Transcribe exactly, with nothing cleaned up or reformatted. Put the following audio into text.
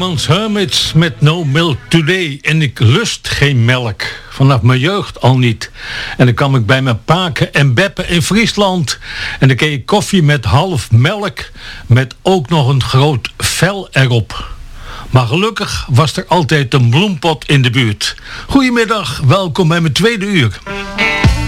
Herman's Hermits met No Milk Today. En ik lust geen melk. Vanaf mijn jeugd al niet. En dan kwam ik bij mijn paken en beppen in Friesland. En dan kreeg ik koffie met half melk. Met ook nog een groot vel erop. Maar gelukkig was er altijd een bloempot in de buurt. Goedemiddag, welkom bij mijn tweede uur.